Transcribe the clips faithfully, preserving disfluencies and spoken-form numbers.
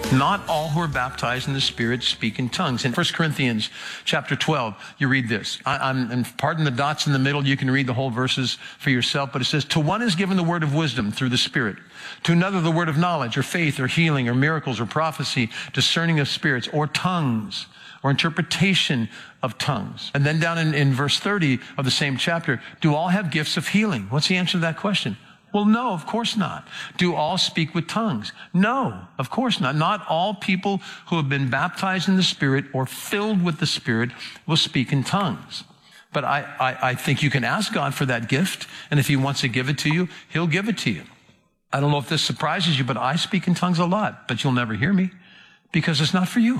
Not all who are baptized in the Spirit speak in tongues. In First Corinthians chapter twelve, you read this. I, I'm, and pardon the dots in the middle. You can read the whole verses for yourself. But it says, to one is given the word of wisdom through the Spirit. To another, the word of knowledge or faith or healing or miracles or prophecy, discerning of spirits or tongues or interpretation of tongues. And then down in, in verse thirty of the same chapter, do all have gifts of healing? What's the answer to that question? Well, no, of course not. Do all speak with tongues? No, of course not. Not all people who have been baptized in the Spirit or filled with the Spirit will speak in tongues. But I, I, I think you can ask God for that gift, and if he wants to give it to you, he'll give it to you. I don't know if this surprises you, but I speak in tongues a lot, but you'll never hear me because it's not for you.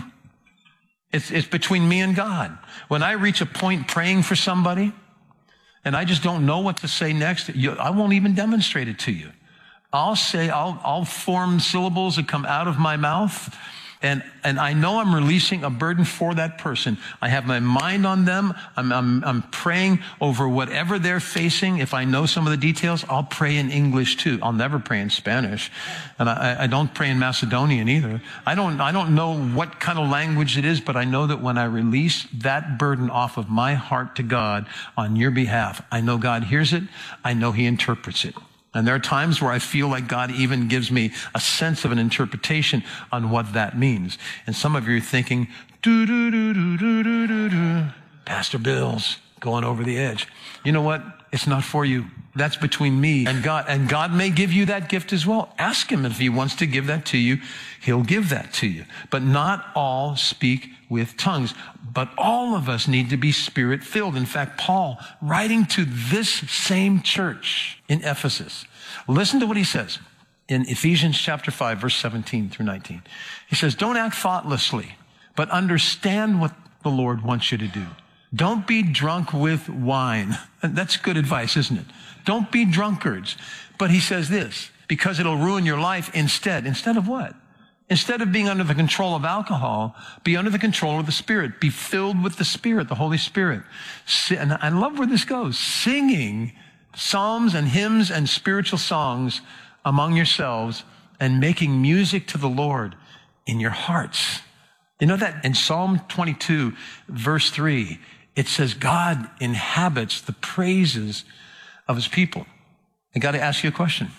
It's, it's between me and God. When I reach a point praying for somebody, and I just don't know what to say next, you, I won't even demonstrate it to you. I'll say, I'll, I'll form syllables that come out of my mouth, and, and I know I'm releasing a burden for that person. I have my mind on them. I'm, I'm, I'm praying over whatever they're facing. If I know some of the details, I'll pray in English too. I'll never pray in Spanish. And I, I don't pray in Macedonian either. I don't, I don't know what kind of language it is, but I know that when I release that burden off of my heart to God on your behalf, I know God hears it. I know he interprets it. And there are times where I feel like God even gives me a sense of an interpretation on what that means. And some of you are thinking, do, do, do, do, do, do, do, do. Pastor Bill's going over the edge. You know what? It's not for you. That's between me and God. And God may give you that gift as well. Ask him if he wants to give that to you. He'll give that to you. But not all speak with tongues. But all of us need to be Spirit-filled. In fact, Paul, writing to this same church in Ephesus, listen to what he says in Ephesians chapter five, verse seventeen through nineteen. He says, don't act thoughtlessly, but understand what the Lord wants you to do. Don't be drunk with wine. That's good advice, isn't it? Don't be drunkards. But he says this, because it'll ruin your life instead. Instead of what? Instead of being under the control of alcohol, be under the control of the Spirit. Be filled with the Spirit, the Holy Spirit. And I love where this goes. Singing psalms and hymns and spiritual songs among yourselves and making music to the Lord in your hearts. You know that in Psalm twenty-two, verse three, it says God inhabits the praises of his people. I got to ask you a question.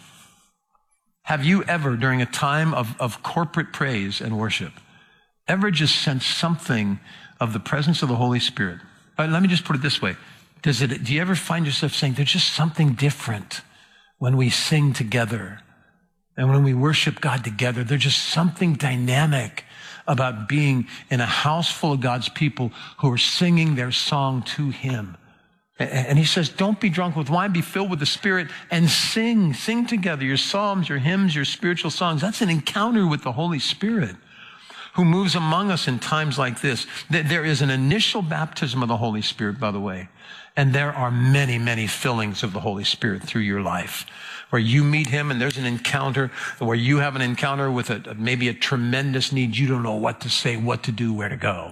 Have you ever, during a time of, of corporate praise and worship, ever just sensed something of the presence of the Holy Spirit? All right, let me just put it this way. Does it, do you ever find yourself saying, there's just something different when we sing together and when we worship God together? There's just something dynamic about being in a house full of God's people who are singing their song to him. And he says, don't be drunk with wine, be filled with the Spirit and sing, sing together your psalms, your hymns, your spiritual songs. That's an encounter with the Holy Spirit who moves among us in times like this. There is an initial baptism of the Holy Spirit, by the way, and there are many, many fillings of the Holy Spirit through your life where you meet him and there's an encounter where you have an encounter with a, maybe a tremendous need. You don't know what to say, what to do, where to go.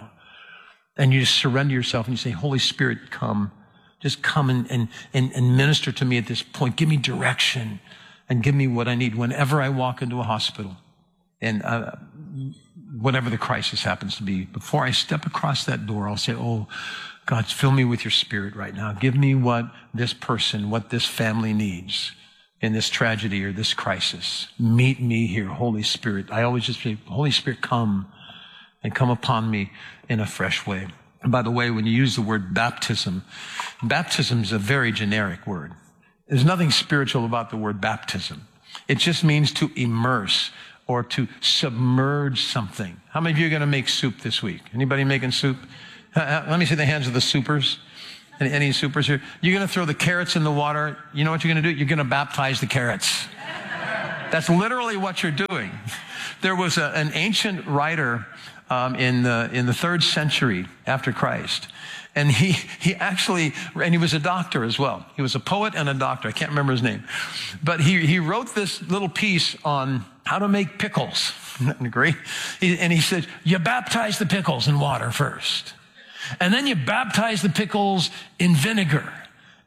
And you just surrender yourself and you say, Holy Spirit, come. Just come and, and, and, and minister to me at this point. Give me direction and give me what I need whenever I walk into a hospital and uh, whatever the crisis happens to be. Before I step across that door, I'll say, oh, God, fill me with your Spirit right now. Give me what this person, what this family needs in this tragedy or this crisis. Meet me here, Holy Spirit. I always just say, Holy Spirit, come and come upon me in a fresh way. And by the way, when you use the word baptism, baptism is a very generic word. There's nothing spiritual about the word baptism. It just means to immerse or to submerge something. How many of you are going to make soup this week? Anybody making soup? Uh, let me see the hands of the soupers. Any, any soupers here? You're going to throw the carrots in the water. You know what you're going to do? You're going to baptize the carrots. That's literally what you're doing. There was a, an ancient writer Um, in the in the third century after Christ, and he he actually and he was a doctor as well. He was a poet and a doctor. I can't remember his name, but he he wrote this little piece on how to make pickles. Isn't that great? He, and he said, you baptize the pickles in water first, and then you baptize the pickles in vinegar,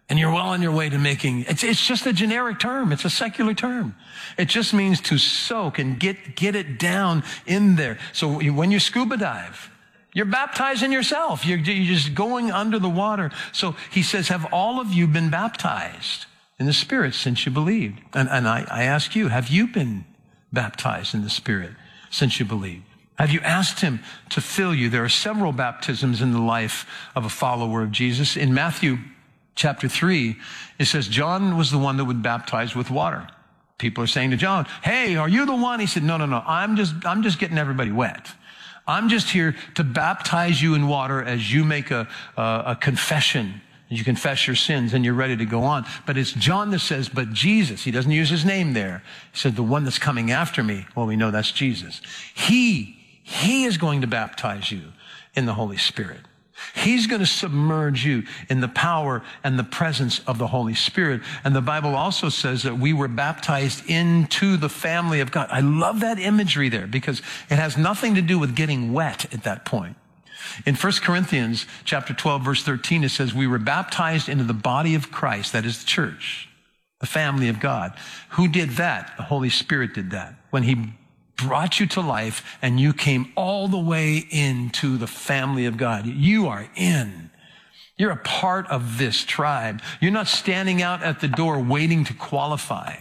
And you're well on your way to making, it's, it's just a generic term. It's a secular term. It just means to soak and get, get it down in there. So when you scuba dive, you're baptizing yourself. You're, you're just going under the water. So he says, have all of you been baptized in the Spirit since you believed? And, and I, I ask you, have you been baptized in the Spirit since you believed? Have you asked him to fill you? There are several baptisms in the life of a follower of Jesus. In Matthew chapter three, it says John was the one that would baptize with water. People are saying to John, hey, are you the one? He said, no, no, no. I'm just, I'm just getting everybody wet. I'm just here to baptize you in water as you make a, a, a confession. You confess your sins and you're ready to go on. But it's John that says, but Jesus, he doesn't use his name there. He said, the one that's coming after me. Well, we know that's Jesus. He, he is going to baptize you in the Holy Spirit. He's going to submerge you in the power and the presence of the Holy Spirit. And the Bible also says that we were baptized into the family of God. I love that imagery there because it has nothing to do with getting wet at that point. In First Corinthians chapter twelve, verse thirteen, it says we were baptized into the body of Christ, that is the church, the family of God. Who did that? The Holy Spirit did that. When he brought you to life and you came all the way into the family of God. You are in. You're a part of this tribe. You're not standing out at the door waiting to qualify.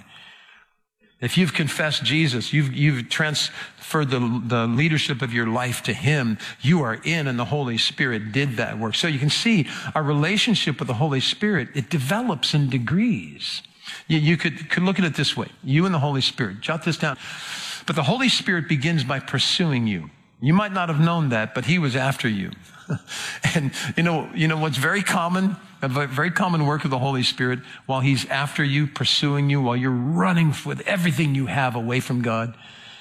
If you've confessed Jesus, you've, you've transferred the, the leadership of your life to him, you are in, and the Holy Spirit did that work. So you can see our relationship with the Holy Spirit, it develops in degrees. You, you could, could look at it this way. You and the Holy Spirit. Jot this down. But the Holy Spirit begins by pursuing you. You might not have known that, but he was after you. And you know, you know what's very common, a very common work of the Holy Spirit while he's after you, pursuing you, while you're running with everything you have away from God.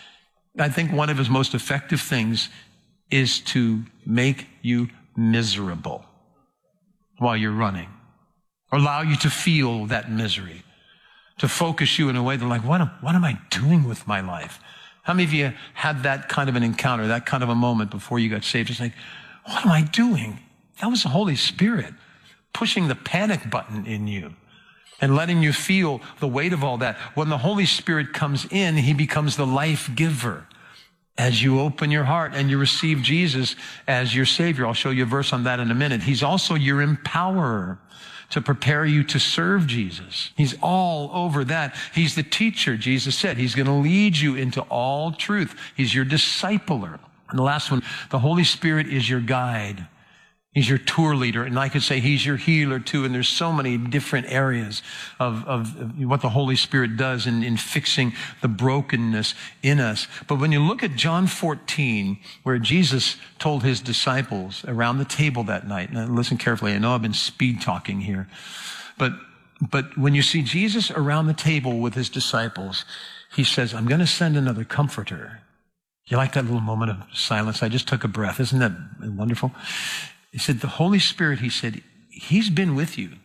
I think one of his most effective things is to make you miserable while you're running. Allow you to feel that misery. To focus you in a way that like, what am, what am I doing with my life? How many of you had that kind of an encounter, that kind of a moment before you got saved? It's like, what am I doing? That was the Holy Spirit pushing the panic button in you and letting you feel the weight of all that. When the Holy Spirit comes in, he becomes the life giver. As you open your heart and you receive Jesus as your Savior. I'll show you a verse on that in a minute. He's also your empowerer to prepare you to serve Jesus. He's all over that. He's the teacher, Jesus said. He's going to lead you into all truth. He's your discipler. And the last one, the Holy Spirit is your guide. He's your tour leader. And I could say he's your healer too. And there's so many different areas of, of, of what the Holy Spirit does in, in fixing the brokenness in us. But when you look at John fourteen, where Jesus told his disciples around the table that night, and listen carefully, I know I've been speed talking here, but, but when you see Jesus around the table with his disciples, he says, I'm going to send another comforter. You like that little moment of silence? I just took a breath. Isn't that wonderful? He said, the Holy Spirit, he said, he's been with you.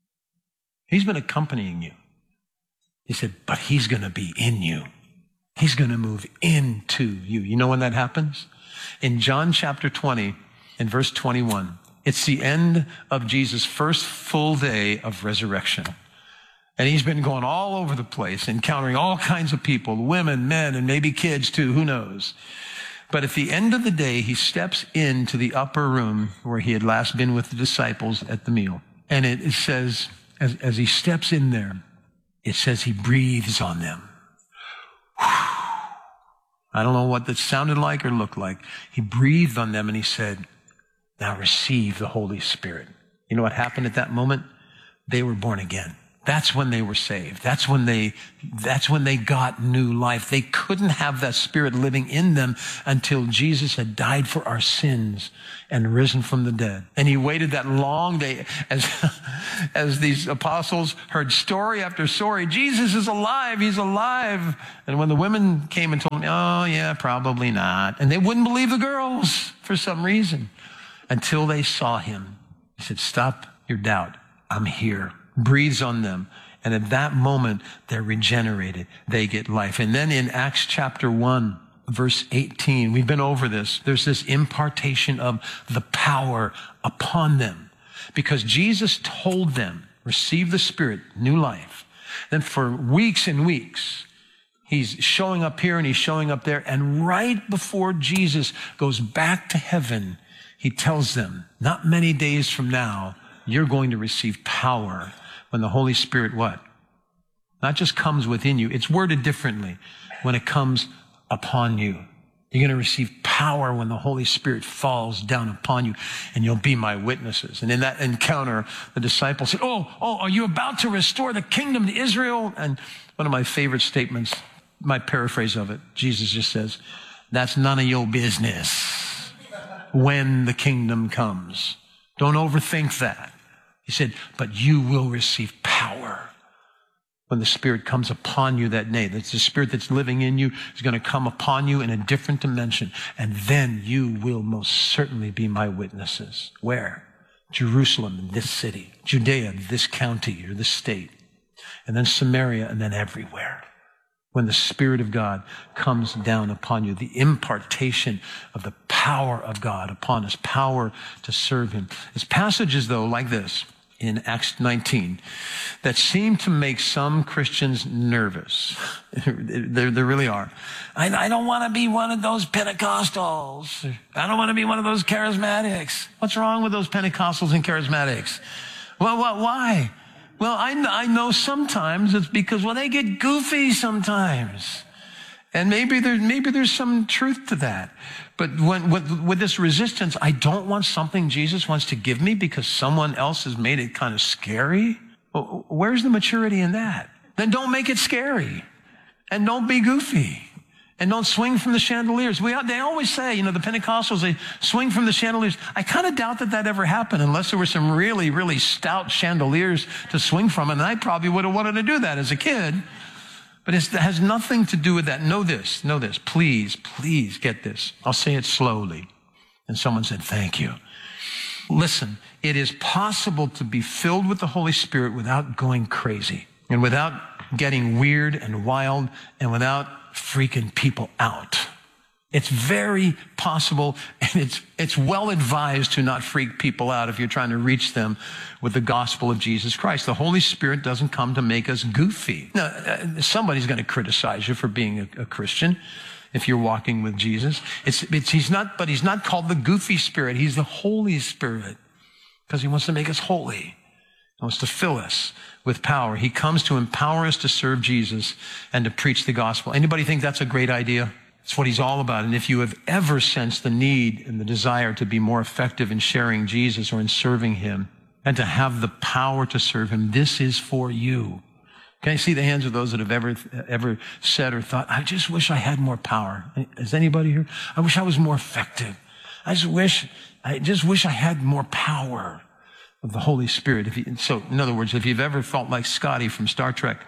He's been accompanying you. He said, but he's going to be in you. He's going to move into you. You know when that happens? In John chapter twenty, in verse twenty-one, it's the end of Jesus' first full day of resurrection. And he's been going all over the place, encountering all kinds of people, women, men, and maybe kids too, who knows? But at the end of the day, he steps into the upper room where he had last been with the disciples at the meal. And it, it says, as, as he steps in there, it says he breathes on them. I don't know what that sounded like or looked like. He breathed on them and he said, now receive the Holy Spirit. You know what happened at that moment? They were born again. That's when they were saved. That's when they, that's when they got new life. They couldn't have that Spirit living in them until Jesus had died for our sins and risen from the dead. And he waited that long day as, as these apostles heard story after story. Jesus is alive. He's alive. And when the women came and told me, oh yeah, probably not. And they wouldn't believe the girls for some reason until they saw him. He said, stop your doubt. I'm here. Breathes on them. And at that moment, they're regenerated. They get life. And then in Acts chapter one, verse eighteen, we've been over this. There's this impartation of the power upon them. Because Jesus told them, receive the Spirit, new life. Then for weeks and weeks, he's showing up here and he's showing up there. And right before Jesus goes back to heaven, he tells them, not many days from now, you're going to receive power when the Holy Spirit what? Not just comes within you. It's worded differently. When it comes upon you. You're going to receive power when the Holy Spirit falls down upon you, and you'll be my witnesses. And in that encounter, the disciples said, oh, oh, are you about to restore the kingdom to Israel? And one of my favorite statements, my paraphrase of it, Jesus just says, that's none of your business when the kingdom comes. Don't overthink that. He said, but you will receive power when the Spirit comes upon you that day. That's the Spirit that's living in you is going to come upon you in a different dimension. And then you will most certainly be my witnesses. Where? Jerusalem, this city. Judea, this county or this state. And then Samaria, and then everywhere. When the Spirit of God comes down upon you, the impartation of the power of God upon us, power to serve him. It's passages, though, like this in Acts nineteen that seem to make some Christians nervous. there, there really are. I, I don't want to be one of those Pentecostals. I don't want to be one of those charismatics. What's wrong with those Pentecostals and charismatics? Well, what, why? Well, I, I know sometimes it's because, well, they get goofy sometimes. And maybe there's, maybe there's some truth to that. But when, with, with this resistance, I don't want something Jesus wants to give me because someone else has made it kind of scary. Well, where's the maturity in that? Then don't make it scary. And don't be goofy. And don't swing from the chandeliers. We, they always say, you know, the Pentecostals, they swing from the chandeliers. I kind of doubt that that ever happened unless there were some really, really stout chandeliers to swing from. And I probably would have wanted to do that as a kid. But it's, it has nothing to do with that. Know this, know this. Please, please get this. I'll say it slowly. And someone said, thank you. Listen, it is possible to be filled with the Holy Spirit without going crazy and without getting weird and wild and without freaking people out. It's very possible, and it's it's well advised to not freak people out if you're trying to reach them with the gospel of Jesus Christ. The Holy Spirit doesn't come to make us goofy. Now, uh, somebody's going to criticize you for being a, a Christian if you're walking with Jesus. It's, it's he's not, but he's not called the goofy Spirit. He's the Holy Spirit because he wants to make us holy. He wants to fill us with power. He comes to empower us to serve Jesus and to preach the gospel. Anybody think that's a great idea? It's what he's all about. And if you have ever sensed the need and the desire to be more effective in sharing Jesus or in serving him and to have the power to serve him, this is for you. Can I see the hands of those that have ever, ever said or thought, I just wish I had more power? Is anybody here? I wish I was more effective. I just wish, I just wish I had more power of the Holy Spirit. If you, so, in other words, if you've ever felt like Scotty from Star Trek,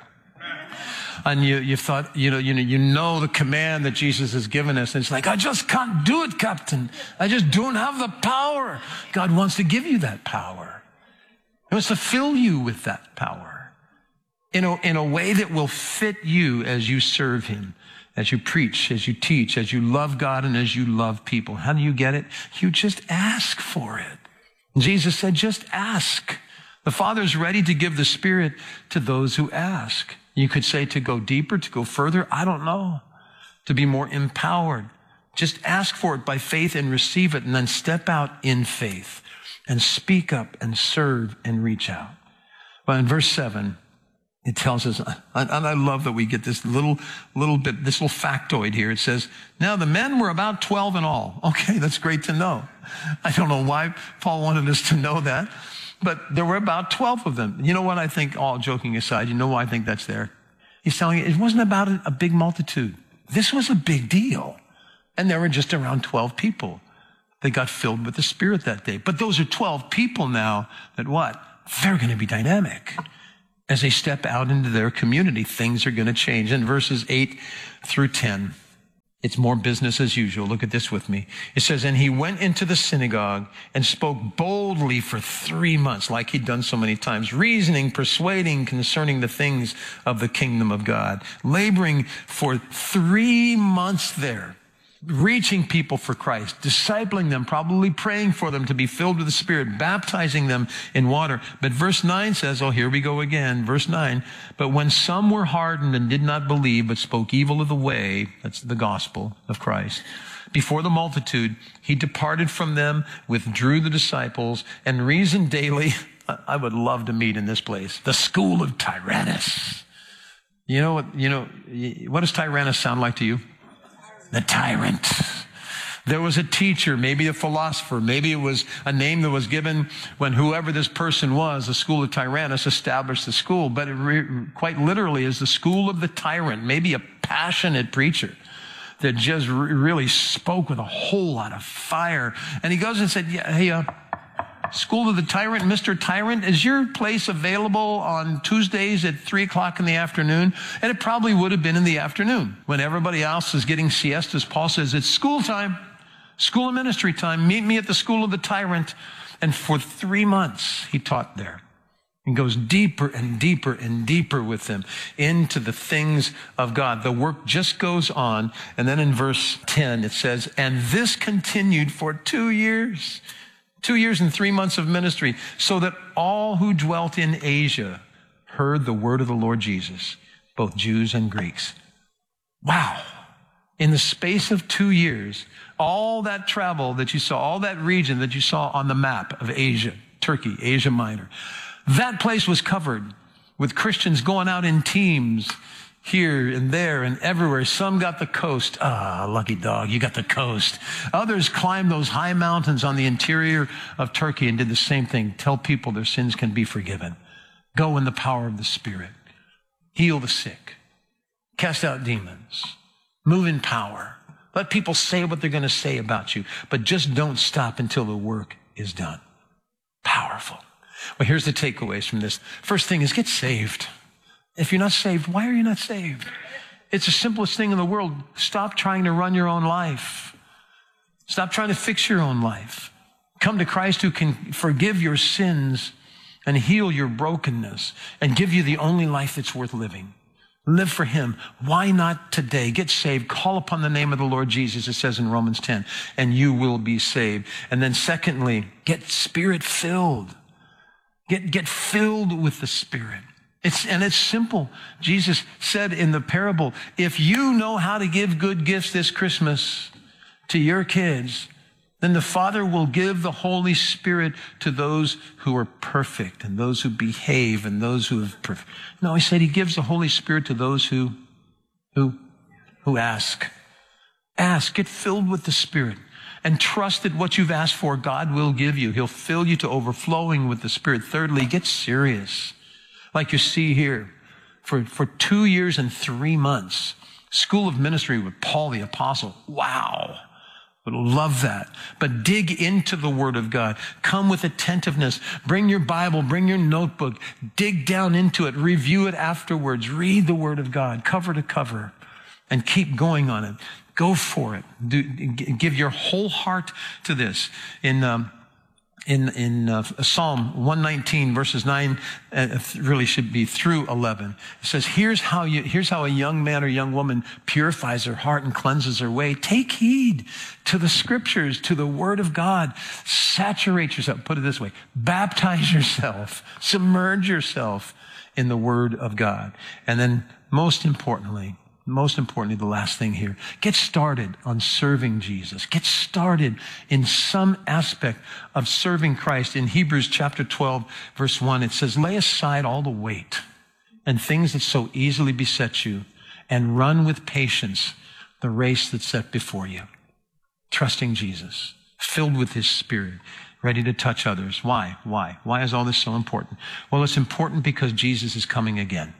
and you, you thought, you know, you know, you know the command that Jesus has given us, and it's like, I just can't do it, Captain. I just don't have the power. God wants to give you that power. He wants to fill you with that power in a, in a way that will fit you as you serve him, as you preach, as you teach, as you love God, and as you love people. How do you get it? You just ask for it. Jesus said, just ask. The Father is ready to give the Spirit to those who ask. You could say to go deeper, to go further. I don't know. To be more empowered. Just ask for it by faith and receive it, and then step out in faith and speak up and serve and reach out. Well, in verse seven, it tells us, and I love that we get this little, little bit, this little factoid here. It says, now the men were about twelve in all. Okay, that's great to know. I don't know why Paul wanted us to know that. But there were about twelve of them. You know what I think, all joking aside, you know why I think that's there? He's telling you it wasn't about a, a big multitude. This was a big deal. And there were just around twelve people that got filled with the Spirit that day. But those are twelve people now that what? They're going to be dynamic. As they step out into their community, things are going to change. In verses eight through ten, it's more business as usual. Look at this with me. It says, and he went into the synagogue and spoke boldly for three months, like he'd done so many times, reasoning, persuading concerning the things of the kingdom of God, laboring for three months there reaching people for Christ, discipling them, probably praying for them to be filled with the Spirit, baptizing them in water. But verse nine says, oh, here we go again, verse nine, but when some were hardened and did not believe, but spoke evil of the way, that's the gospel of Christ, before the multitude, he departed from them, withdrew the disciples, and reasoned daily. I would love to meet in this place, the school of Tyrannus. You know what, you know, what does Tyrannus sound like to you? The tyrant. There was a teacher, maybe a philosopher, maybe it was a name that was given when whoever this person was, the school of Tyrannus established the school, but it re- quite literally is the school of the tyrant, maybe a passionate preacher that just re- really spoke with a whole lot of fire. And he goes and said, yeah, hey, uh, School of the Tyrant, Mister Tyrant, is your place available on Tuesdays at three o'clock in the afternoon? And it probably would have been in the afternoon when everybody else is getting siestas. Paul says, it's school time, school of ministry time. Meet me at the School of the Tyrant. And for three months, he taught there and goes deeper and deeper and deeper with them into the things of God. The work just goes on. And then in verse ten, it says, and this continued for two years. Two years and three months of ministry, so that all who dwelt in Asia heard the word of the Lord Jesus, both Jews and Greeks. Wow. In the space of two years, all that travel that you saw, all that region that you saw on the map of Asia, Turkey, Asia Minor, that place was covered with Christians going out in teams here and there and everywhere. Some got the coast. Ah, lucky dog, you got the coast. Others climbed those high mountains on the interior of Turkey and did the same thing. Tell people their sins can be forgiven. Go in the power of the Spirit. Heal the sick. Cast out demons. Move in power. Let people say what they're going to say about you, but just don't stop until the work is done. Powerful. Well, here's the takeaways from this. First thing is get saved. If you're not saved, why are you not saved? It's the simplest thing in the world. Stop trying to run your own life. Stop trying to fix your own life. Come to Christ who can forgive your sins and heal your brokenness and give you the only life that's worth living. Live for him. Why not today? Get saved. Call upon the name of the Lord Jesus, it says in Romans ten, and you will be saved. And then secondly, get Spirit filled. Get, get filled with the Spirit. It's, and it's simple. Jesus said in the parable, if you know how to give good gifts this Christmas to your kids, then the Father will give the Holy Spirit to those who are perfect and those who behave and those who have perfect. No, he said he gives the Holy Spirit to those who, who, who ask. Ask, get filled with the Spirit. And trust that what you've asked for, God will give you. He'll fill you to overflowing with the Spirit. Thirdly, get serious. Like you see here, for, for two years and three months, School of Ministry with Paul the Apostle. Wow. Would love that. But dig into the Word of God. Come with attentiveness. Bring your Bible. Bring your notebook. Dig down into it. Review it afterwards. Read the Word of God, cover to cover, and keep going on it. Go for it. Do, give your whole heart to this. In um, In, in uh, Psalm one nineteen, verses nine, uh, really should be through eleven. It says, here's how you, here's how a young man or young woman purifies her heart and cleanses her way. Take heed to the scriptures, to the word of God. Saturate yourself. Put it this way. Baptize yourself. Submerge yourself in the word of God. And then most importantly, Most importantly, the last thing here, get started on serving Jesus. Get started in some aspect of serving Christ. In Hebrews chapter twelve, verse one, it says, lay aside all the weight and things that so easily beset you and run with patience the race that's set before you. Trusting Jesus, filled with his Spirit, ready to touch others. Why? Why? Why is all this so important? Well, it's important because Jesus is coming again.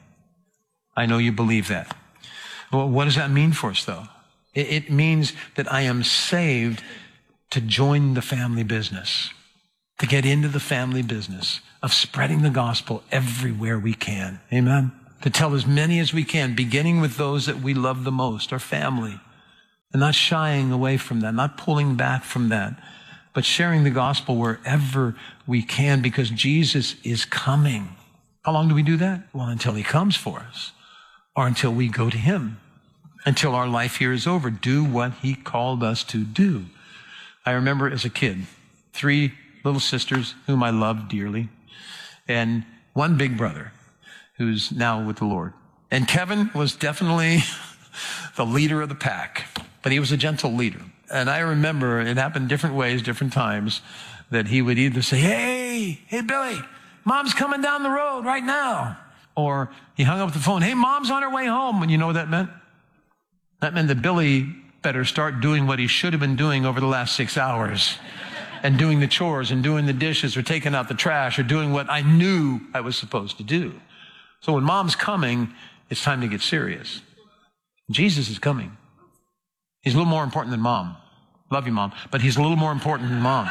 I know you believe that. Well, what does that mean for us, though? It means that I am saved to join the family business, to get into the family business of spreading the gospel everywhere we can. Amen? To tell as many as we can, beginning with those that we love the most, our family, and not shying away from that, not pulling back from that, but sharing the gospel wherever we can because Jesus is coming. How long do we do that? Well, until he comes for us. Or until we go to him. until our life here is over. Do what he called us to do. I remember as a kid, three little sisters whom I loved dearly, and one big brother who's now with the Lord. And Kevin was definitely the leader of the pack, but he was a gentle leader. And I remember it happened different ways, different times, that he would either say, hey, hey, Billy, Mom's coming down the road right now. Or he hung up the phone, hey, Mom's on her way home. And you know what that meant? That meant that Billy better start doing what he should have been doing over the last six hours and doing the chores and doing the dishes or taking out the trash or doing what I knew I was supposed to do. So when Mom's coming, it's time to get serious. Jesus is coming. He's a little more important than Mom. Love you, Mom. But he's a little more important than Mom.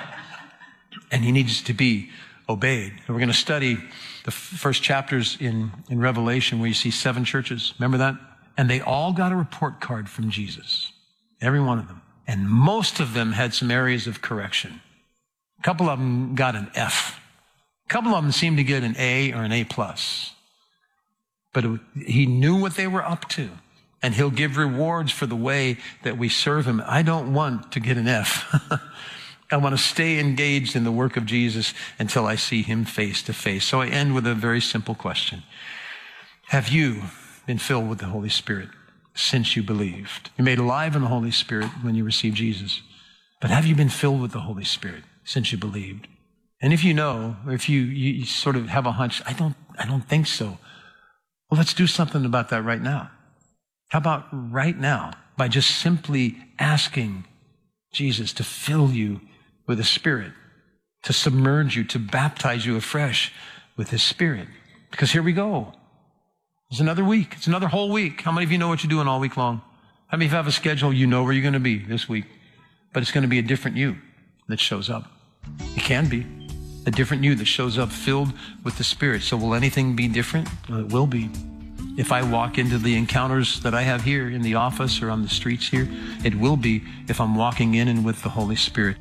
And he needs to be obeyed. And we're going to study the first chapters in, in Revelation where you see seven churches. Remember that? And they all got a report card from Jesus. Every one of them. And most of them had some areas of correction. A couple of them got an F. A couple of them seemed to get an A or an A plus. But it, he knew what they were up to. And he'll give rewards for the way that we serve him. I don't want to get an F. I want to stay engaged in the work of Jesus until I see him face to face. So I end with a very simple question. Have you been filled with the Holy Spirit since you believed? You're made alive in the Holy Spirit when you received Jesus. But have you been filled with the Holy Spirit since you believed? And if you know, or if you, you, you sort of have a hunch, I don't, I don't think so. Well, let's do something about that right now. How about right now, by just simply asking Jesus to fill you with the Spirit, to submerge you, to baptize you afresh with his Spirit? Because here we go. It's another week. It's another whole week. How many of you know what you're doing all week long? How many of you have a schedule? You know where you're going to be this week. But it's going to be a different you that shows up. It can be a different you that shows up filled with the Spirit. So will anything be different? Well, it will be. If I walk into the encounters that I have here in the office or on the streets here, it will be if I'm walking in and with the Holy Spirit.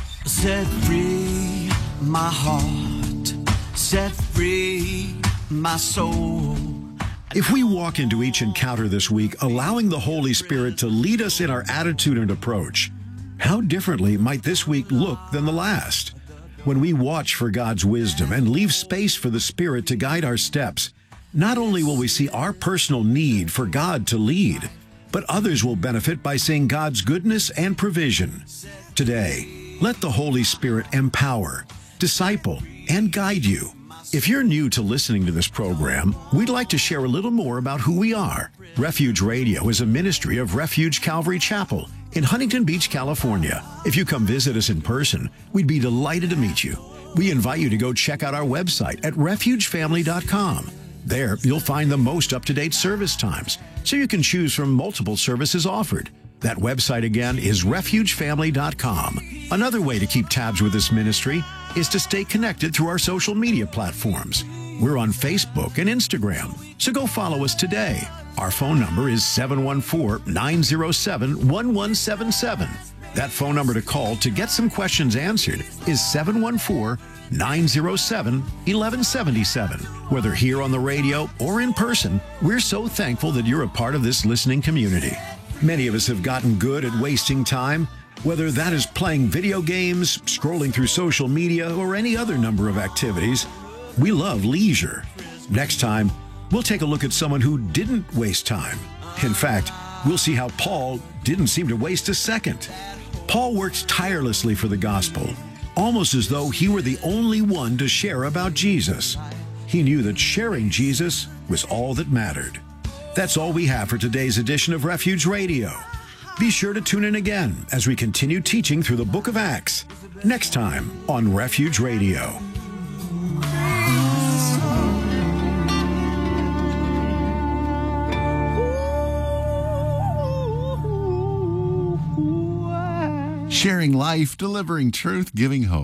Set free my heart, set free my soul. If we walk into each encounter this week, allowing the Holy Spirit to lead us in our attitude and approach, how differently might this week look than the last? When we watch for God's wisdom and leave space for the Spirit to guide our steps, not only will we see our personal need for God to lead, but others will benefit by seeing God's goodness and provision. Today, let the Holy Spirit empower, disciple, and guide you. If you're new to listening to this program, we'd like to share a little more about who we are. Refuge Radio is a ministry of Refuge Calvary Chapel in Huntington Beach, California. If you come visit us in person, we'd be delighted to meet you. We invite you to go check out our website at refuge family dot com. There, you'll find the most up-to-date service times, so you can choose from multiple services offered. That website again is refuge family dot com. Another way to keep tabs with this ministry is to stay connected through our social media platforms. We're on Facebook and Instagram, so go follow us today. Our phone number is seven one four, nine zero seven, one one seven seven. That phone number to call to get some questions answered is seven one four, nine zero seven, one one seven seven. Whether here on the radio or in person, we're so thankful that you're a part of this listening community. Many of us have gotten good at wasting time, whether that is playing video games, scrolling through social media, or any other number of activities. We love leisure. Next time, we'll take a look at someone who didn't waste time. In fact, we'll see how Paul didn't seem to waste a second. Paul worked tirelessly for the gospel, almost as though he were the only one to share about Jesus. He knew that sharing Jesus was all that mattered. That's all we have for today's edition of Refuge Radio. Be sure to tune in again as we continue teaching through the book of Acts, next time on Refuge Radio. Sharing life, delivering truth, giving hope.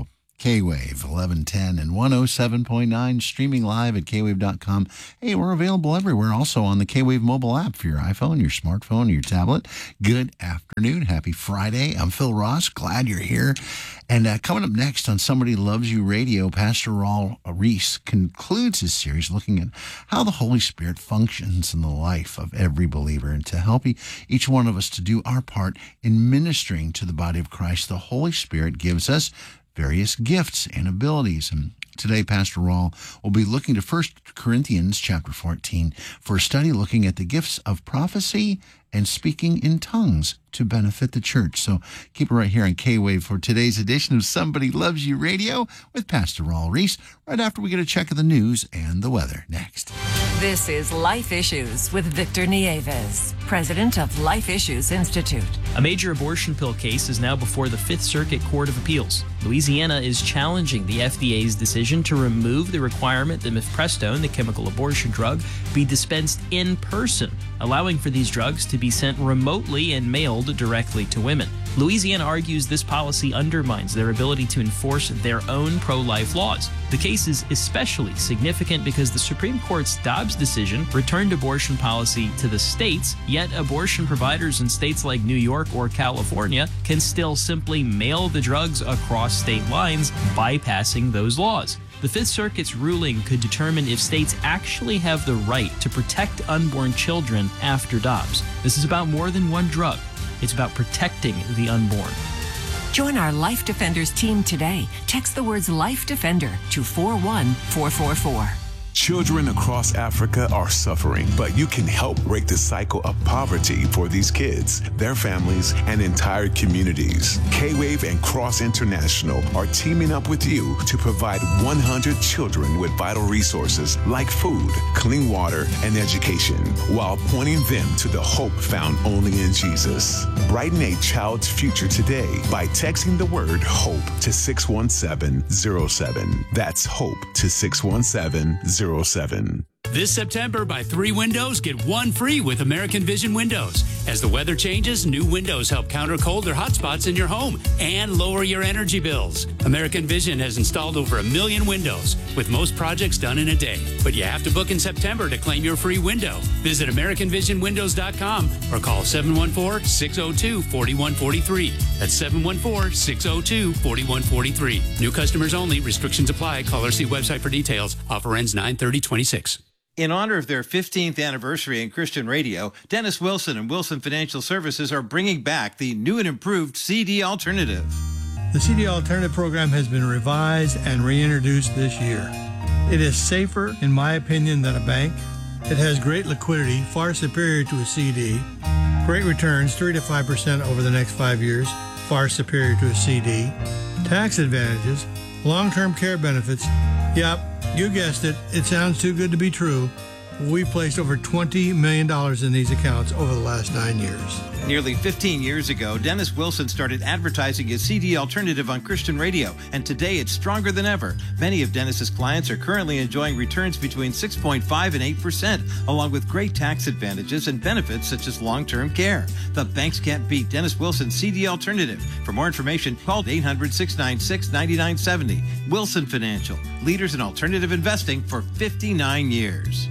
K-Wave, eleven ten and one oh seven point nine, streaming live at K wave dot com. Hey, we're available everywhere, also on the K-Wave mobile app for your iPhone, your smartphone, your tablet. Good afternoon. Happy Friday. I'm Phil Ross. Glad you're here. And uh, coming up next on Somebody Loves You Radio, Pastor Raul Reese concludes his series looking at how the Holy Spirit functions in the life of every believer, and to help each one of us to do our part in ministering to the body of Christ. The Holy Spirit gives us various gifts and abilities. And today, Pastor Raul will be looking to First Corinthians chapter fourteen for a study looking at the gifts of prophecy and speaking in tongues to benefit the church. So keep it right here on K-Wave for today's edition of Somebody Loves You Radio with Pastor Raul Reese, right after we get a check of the news and the weather. Next. This is Life Issues with Victor Nieves, president of Life Issues Institute. A major abortion pill case is now before the Fifth Circuit Court of Appeals. Louisiana is challenging the F D A's decision to remove the requirement that mifepristone, the chemical abortion drug, be dispensed in person, allowing for these drugs to be sent remotely and mailed directly to women. Louisiana argues this policy undermines their ability to enforce their own pro-life laws. The case is especially significant because the Supreme Court's Dobbs decision returned abortion policy to the states, yet abortion providers in states like New York or California can still simply mail the drugs across state lines, bypassing those laws. The Fifth Circuit's ruling could determine if states actually have the right to protect unborn children after Dobbs. This is about more than one drug. It's about protecting the unborn. Join our Life Defenders team today. Text the words Life Defender to four one four four four. Children across Africa are suffering, but you can help break the cycle of poverty for these kids, their families, and entire communities. K-Wave and Cross International are teaming up with you to provide one hundred children with vital resources like food, clean water, and education, while pointing them to the hope found only in Jesus. Brighten a child's future today by texting the word HOPE to six one seven zero seven. That's HOPE to six one seven zero seven. This September, buy three windows, get one free with American Vision Windows. As the weather changes, new windows help counter cold or hot spots in your home and lower your energy bills. American Vision has installed over a million windows, with most projects done in a day. But you have to book in September to claim your free window. Visit American Vision Windows dot com or call seven one four, six oh two, four one four three. That's seven one four, six oh two, four one four three. New customers only. Restrictions apply. Call or see website for details. Offer ends nine thirty twenty-six. In honor of their fifteenth anniversary in Christian radio, Dennis Wilson and Wilson Financial Services are bringing back the new and improved C D Alternative. The C D Alternative program has been revised and reintroduced this year. It is safer, in my opinion, than a bank. It has great liquidity, far superior to a C D. Great returns, three to five percent over the next five years, far superior to a C D. Tax advantages, long-term care benefits. Yep, you guessed it. It sounds too good to be true. We placed over twenty million dollars in these accounts over the last nine years. Nearly fifteen years ago, Dennis Wilson started advertising his C D Alternative on Christian radio, and today it's stronger than ever. Many of Dennis's clients are currently enjoying returns between six point five and eight percent, along with great tax advantages and benefits such as long-term care. The banks can't beat Dennis Wilson's C D Alternative. For more information, call eight hundred, six nine six, nine nine seven zero. Wilson Financial, leaders in alternative investing for fifty-nine years.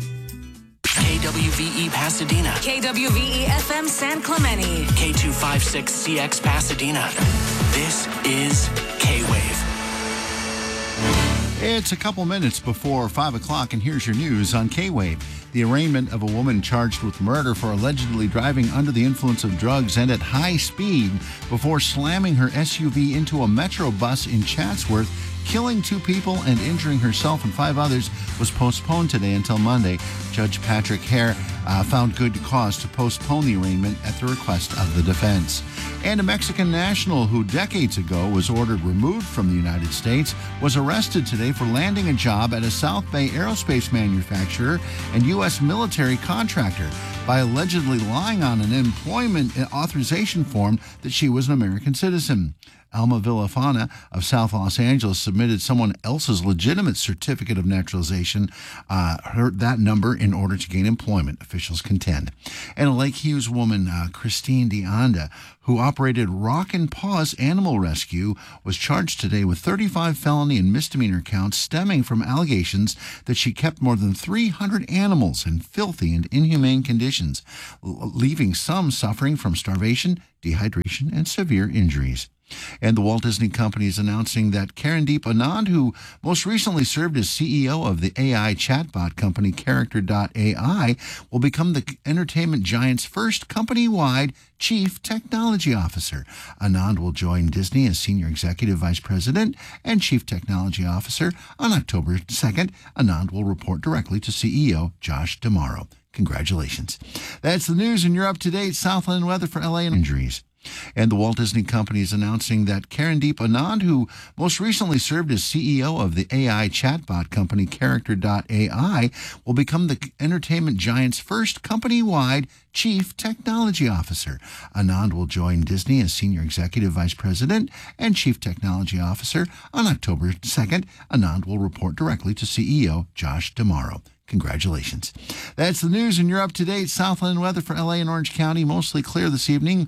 K W V E Pasadena. K W V E F M San Clemente. K two fifty-six C X Pasadena. This is K-Wave. It's a couple minutes before five o'clock, and here's your news on K-Wave. The arraignment of a woman charged with murder for allegedly driving under the influence of drugs and at high speed before slamming her S U V into a Metro bus in Chatsworth, killing two people and injuring herself and five others, was postponed today until Monday. Judge Patrick Hare uh, found good cause to postpone the arraignment at the request of the defense. And a Mexican national who decades ago was ordered removed from the United States was arrested today for landing a job at a South Bay aerospace manufacturer and U S military contractor. by allegedly lying on an employment authorization form that she was an American citizen. Alma Villafana of South Los Angeles submitted someone else's legitimate certificate of naturalization, uh, her, that number, in order to gain employment, officials contend. And a Lake Hughes woman, uh, Christine DeAnda, who operated Rockin' Paws Animal Rescue, was charged today with thirty-five felony and misdemeanor counts stemming from allegations that she kept more than three hundred animals in filthy and inhumane conditions, leaving some suffering from starvation, dehydration, and severe injuries. And the Walt Disney Company is announcing that Karandeep Anand, who most recently served as C E O of the A I chatbot company Character dot A I, will become the entertainment giant's first company-wide Chief Technology Officer. Anand will join Disney as Senior Executive Vice President and Chief Technology Officer on October second. Anand will report directly to C E O Josh D'Amaro. Congratulations. That's the news, and you're up to date. Southland weather for L A and injuries. And the Walt Disney Company is announcing that Karandeep Anand, who most recently served as C E O of the A I chatbot company Character dot A I, will become the entertainment giant's first company-wide Chief Technology Officer. Anand will join Disney as Senior Executive Vice President and Chief Technology Officer on October second. Anand will report directly to C E O Josh D'Amaro. Congratulations. That's the news, and you're up to date. Southland weather for L A and Orange County, mostly clear this evening.